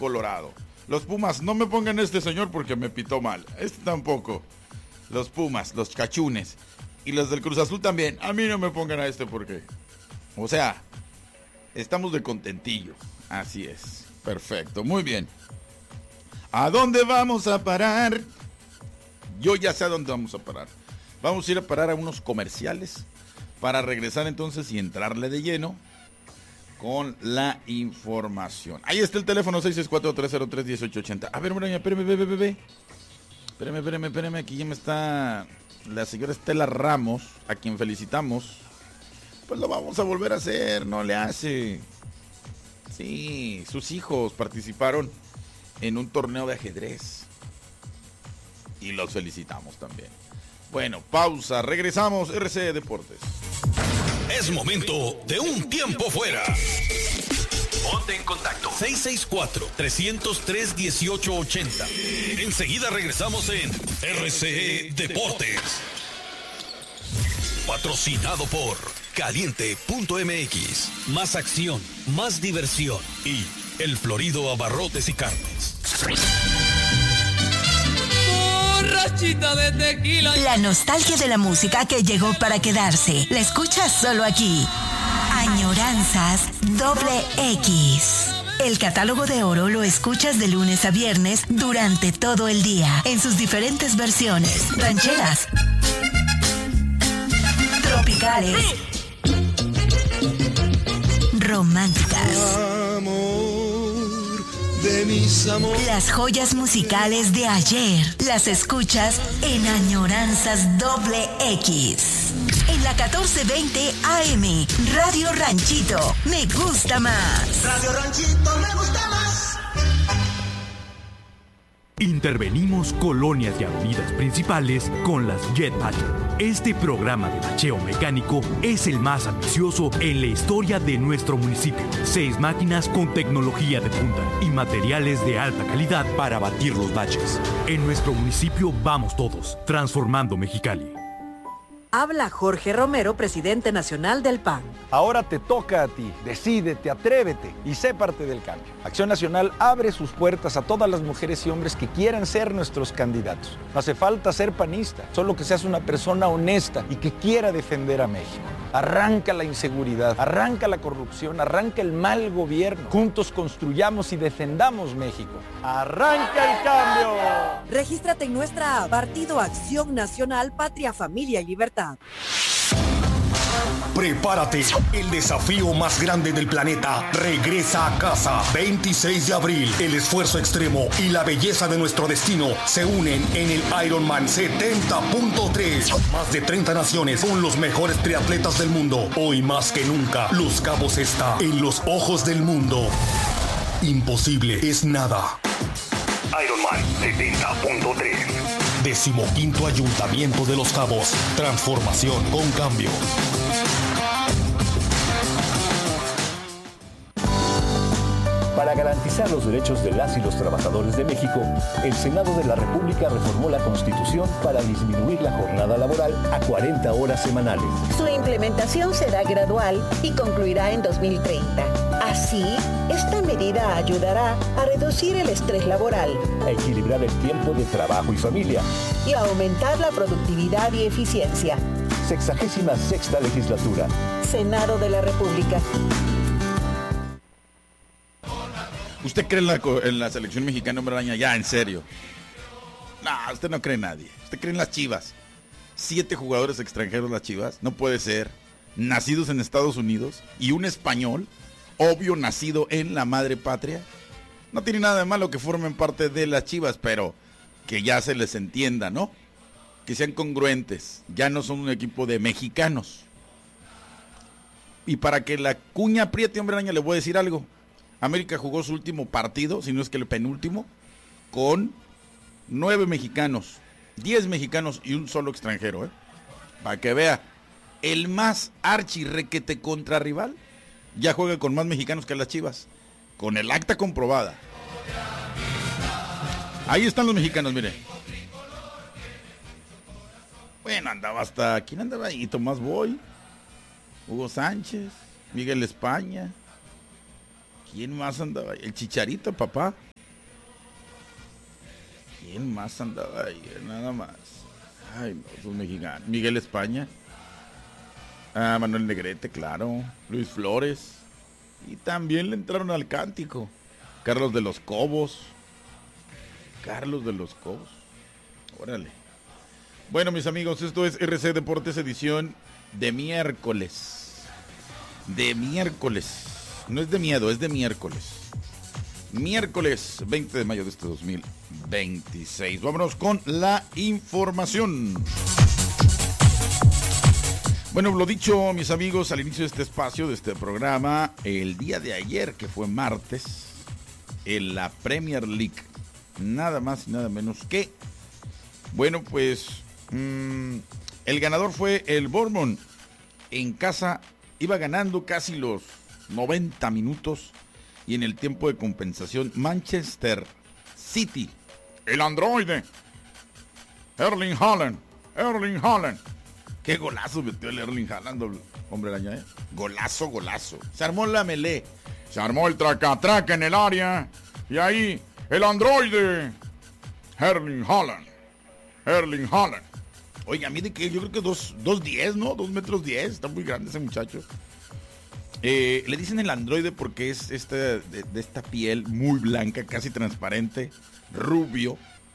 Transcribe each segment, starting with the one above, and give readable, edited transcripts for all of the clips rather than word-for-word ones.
Colorado. Los Pumas, no me pongan este señor porque me pitó mal. Este tampoco. Los Pumas, los cachunes. Y los del Cruz Azul también. A mí no me pongan a este porque... O sea, estamos de contentillo. Así es. Perfecto, muy bien. ¿A dónde vamos a parar? Yo ya sé a dónde vamos a parar. Vamos a ir a parar a unos comerciales para regresar entonces y entrarle de lleno con la información. Ahí está el teléfono 664-303-1880. A ver, Braña, espérame. Espérame, aquí ya me está la señora Estela Ramos, a quien felicitamos. Pues lo vamos a volver a hacer, no le hace. Sí, sus hijos participaron en un torneo de ajedrez. Y los felicitamos también. Bueno, pausa, regresamos, RCE Deportes. Es momento de un tiempo fuera. Ponte en contacto 664-303-1880. Enseguida regresamos en RCE Deportes. Patrocinado por Caliente.mx. Más acción, más diversión y El Florido Abarrotes y Carnes. Borrachita de tequila. La nostalgia de la música que llegó para quedarse. La escuchas solo aquí. Añoranzas XX. El catálogo de oro lo escuchas de lunes a viernes durante todo el día, en sus diferentes versiones. Rancheras, tropicales, románticas. Amor de mis amores. Las joyas musicales de ayer las escuchas en Añoranzas XX. En la 1420 AM, Radio Ranchito, me gusta más. Radio Ranchito me gusta más. Intervenimos colonias y avenidas principales con las Jet Patrol. Este programa de bacheo mecánico es el más ambicioso en la historia de nuestro municipio. 6 máquinas con tecnología de punta y materiales de alta calidad para batir los baches. En nuestro municipio vamos todos, transformando Mexicali. Habla Jorge Romero, presidente nacional del PAN. Ahora te toca a ti. Decídete, atrévete y sé parte del cambio. Acción Nacional abre sus puertas a todas las mujeres y hombres que quieran ser nuestros candidatos. No hace falta ser panista, solo que seas una persona honesta y que quiera defender a México. Arranca la inseguridad, arranca la corrupción, arranca el mal gobierno. Juntos construyamos y defendamos México. ¡Arranca el cambio! Regístrate en nuestra app, Partido Acción Nacional, Patria, Familia y Libertad. Prepárate, el desafío más grande del planeta regresa a casa. 26 de abril, el esfuerzo extremo y la belleza de nuestro destino se unen en el Ironman 70.3. Más de 30 naciones con los mejores triatletas del mundo. Hoy más que nunca, Los Cabos está en los ojos del mundo. Imposible es nada. Ironman 70.3. 15º Ayuntamiento de Los Cabos. Transformación con cambio. Para garantizar los derechos de las y los trabajadores de México, el Senado de la República reformó la Constitución para disminuir la jornada laboral a 40 horas semanales. Su implementación será gradual y concluirá en 2030. Así, esta medida ayudará a reducir el estrés laboral, a equilibrar el tiempo de trabajo y familia y a aumentar la productividad y eficiencia. 66ª legislatura. Senado de la República. ¿Usted cree en la selección mexicana, hombre araña? Ya, en serio. No, usted no cree en nadie. ¿Usted cree en las Chivas? 7 jugadores extranjeros las Chivas. No puede ser. Nacidos en Estados Unidos. Y un español, obvio, nacido en la madre patria. No tiene nada de malo que formen parte de las Chivas, pero que ya se les entienda, ¿no? Que sean congruentes. Ya no son un equipo de mexicanos. Y para que la cuña apriete, hombre araña, le voy a decir algo. América jugó su último partido, si no es que el penúltimo, con 9 mexicanos, 10 mexicanos y un solo extranjero, para que vea, el más archirrequete contra rival, ya juega con más mexicanos que las Chivas, con el acta comprobada. Ahí están los mexicanos, mire. Bueno, andaba hasta, ¿quién andaba ahí? Tomás Boy, Hugo Sánchez, Miguel España. ¿Quién más andaba? El Chicharito, papá. ¿Quién más andaba ahí? Nada más. Ay, no, son mexicanos. Miguel España. Manuel Negrete, claro. Luis Flores. Y también le entraron al cántico. Carlos de los Cobos. Órale. Bueno, mis amigos, esto es RC Deportes, edición de miércoles. No es de miedo, es de miércoles. Miércoles 20 de mayo de este 2026. Vámonos con la información. Bueno, lo dicho, mis amigos, al inicio de este espacio, de este programa, el día de ayer, que fue martes, en la Premier League, nada más y nada menos que, bueno, pues, el ganador fue el Bournemouth. En casa iba ganando casi los 90 minutos. Y en el tiempo de compensación, Manchester City, el androide, Erling Haaland. Qué golazo metió el Erling Haaland, hombre araña, ¿eh? Golazo. Se armó la melé. Se armó el traca-traca en el área. Y ahí, el androide, Erling Haaland. Oiga, mire que yo creo que 2'10", ¿no? 2'10". Está muy grande ese muchacho. Le dicen el androide porque es de esta piel muy blanca, casi transparente, rubio,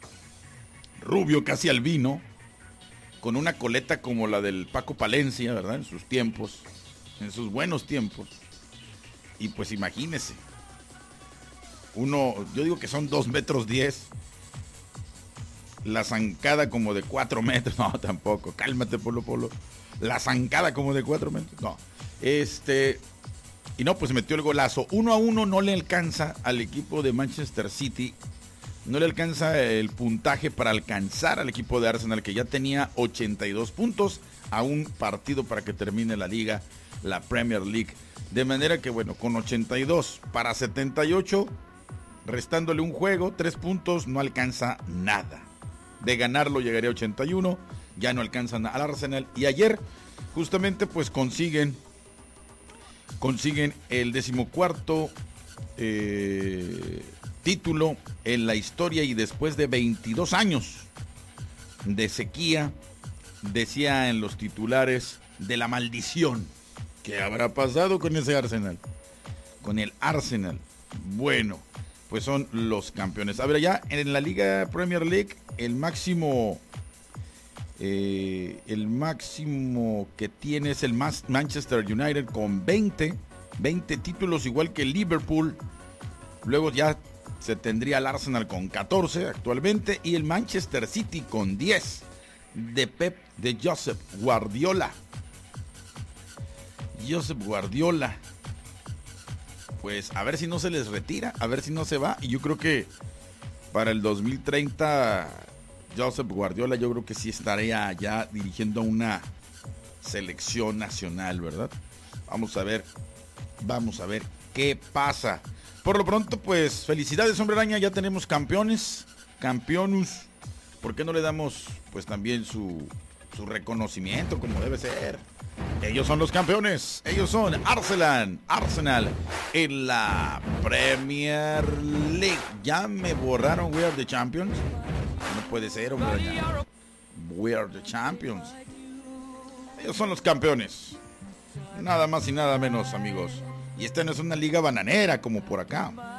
casi albino, con una coleta como la del Paco Palencia, ¿verdad? En sus buenos tiempos. Y pues imagínese, yo digo que son 2'10". La zancada como de 4 metros, no, tampoco, cálmate, Polo. La zancada como de 4 metros, no. Y no, pues metió el golazo. 1-1 no le alcanza al equipo de Manchester City. No le alcanza el puntaje para alcanzar al equipo de Arsenal, que ya tenía 82 puntos a un partido para que termine la liga, la Premier League. De manera que, bueno, con 82 para 78, restándole un juego, 3 puntos, no alcanza nada. De ganarlo llegaría a 81, ya no alcanzan al Arsenal. Y ayer, justamente, pues consiguen el 14º título en la historia, y después de 22 años de sequía, decía en los titulares de la maldición. ¿Qué habrá pasado con ese Arsenal? Con el Arsenal. Bueno, pues son los campeones. A ver, ya en la Liga Premier League, el máximo que tiene es el Manchester United con 20 títulos, igual que el Liverpool. Luego ya se tendría el Arsenal con 14 actualmente, y el Manchester City con 10 de Josep Guardiola. Pues a ver si no se les retira, a ver si no se va. Y yo creo que para el 2030 Josep Guardiola, yo creo que sí estaría ya dirigiendo a una selección nacional, ¿verdad? Vamos a ver qué pasa. Por lo pronto, pues felicidades, hombre araña, ya tenemos campeones. ¿Por qué no le damos pues también su reconocimiento como debe ser? Ellos son los campeones, ellos son Arsenal en la Premier League. Ya me borraron We Are the Champions. No puede ser, hombre. We Are the Champions. Ellos son los campeones. Nada más y nada menos, amigos. Y esta no es una liga bananera como por acá.